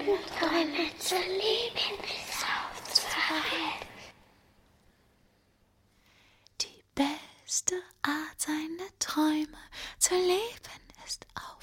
Träume zu leben, bis aufzuwachen. Die beste Art, seine Träume zu leben, ist